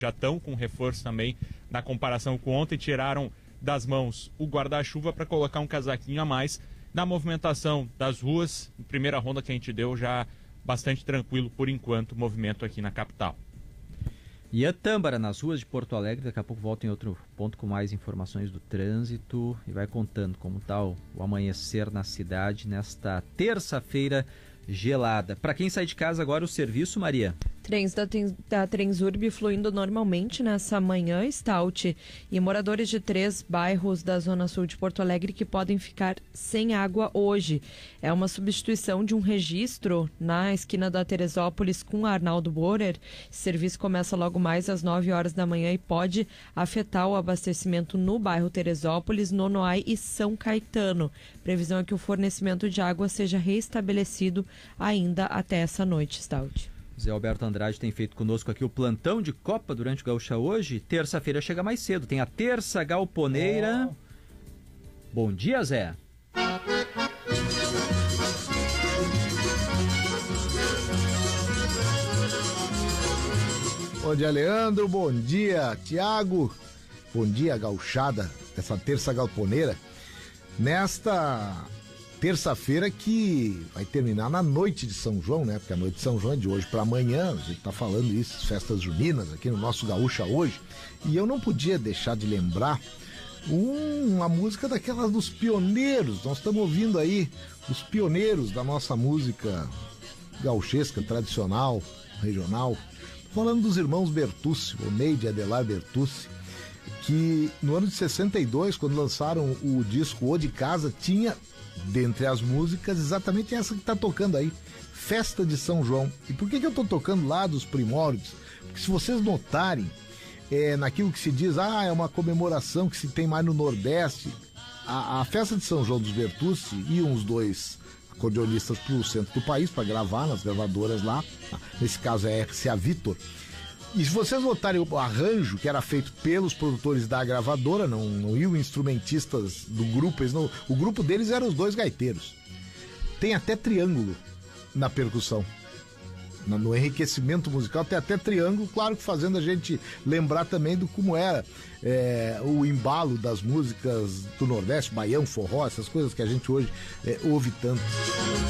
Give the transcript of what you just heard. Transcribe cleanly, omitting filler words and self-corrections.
já estão com reforço também na comparação com ontem, tiraram das mãos o guarda-chuva para colocar um casaquinho a mais. Na movimentação das ruas, primeira ronda que a gente deu já bastante tranquilo por enquanto o movimento aqui na capital. E a Tâmbara, nas ruas de Porto Alegre, daqui a pouco volta em outro ponto com mais informações do trânsito e vai contando como está o amanhecer na cidade nesta terça-feira gelada. Para quem sai de casa agora, o serviço, Maria? Trens da Transurb fluindo normalmente nessa manhã, Stout, e moradores de 3 bairros da Zona Sul de Porto Alegre que podem ficar sem água hoje. É uma substituição de um registro na esquina da Teresópolis com a Arnaldo Borer. Esse serviço começa logo mais às 9 horas da manhã e pode afetar o abastecimento no bairro Teresópolis, Nonoai e São Caetano. Previsão é que o fornecimento de água seja restabelecido ainda até essa noite, Stout. Zé Alberto Andrade tem feito conosco aqui o plantão de Copa durante o Gaúcha hoje. Terça-feira chega mais cedo, tem a Terça Galponeira. Bom dia, Zé. Bom dia, Leandro. Bom dia, Tiago. Bom dia, gauchada, essa Terça Galponeira. Nesta terça-feira que vai terminar na noite de São João, né? Porque a noite de São João é de hoje para amanhã, a gente tá falando isso, festas juninas aqui no nosso Gaúcha hoje. E eu não podia deixar de lembrar uma música daquelas dos pioneiros. Nós estamos ouvindo aí os pioneiros da nossa música gauchesca, tradicional, regional. Falando dos irmãos Bertucci, o Neide e Adelar Bertucci, que no ano de 62, quando lançaram o disco O de Casa, tinha dentre as músicas exatamente essa que está tocando aí, Festa de São João. E por que eu estou tocando lá dos primórdios? Porque se vocês notarem, naquilo que se diz, é uma comemoração que se tem mais no Nordeste, a Festa de São João dos Bertucci iam os dois acordeonistas para o centro do país para gravar nas gravadoras lá, nesse caso é a RCA Victor. E se vocês notarem o arranjo que era feito pelos produtores da gravadora, não iam instrumentistas do grupo, o grupo deles eram os dois gaiteiros. Tem até triângulo na percussão. No enriquecimento musical tem até triângulo, claro que fazendo a gente lembrar também do como era o embalo das músicas do Nordeste, baião, forró, essas coisas que a gente hoje ouve tanto.